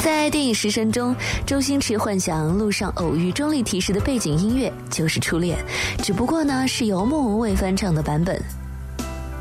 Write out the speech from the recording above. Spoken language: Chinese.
在电影《食神》中，周星驰幻想路上偶遇钟丽缇时的背景音乐就是《初恋》，只不过呢是由莫文蔚翻唱的版本。